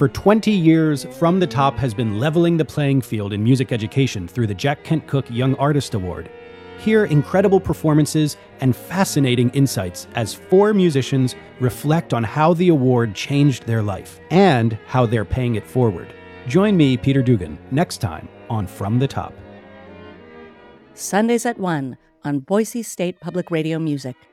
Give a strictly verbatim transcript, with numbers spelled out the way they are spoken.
For twenty years, From the Top has been leveling the playing field in music education through the Jack Kent Cooke Young Artist Award. Hear incredible performances and fascinating insights as four musicians reflect on how the award changed their life and how they're paying it forward. Join me, Peter Dugan, next time on From the Top. Sundays at one on Boise State Public Radio Music.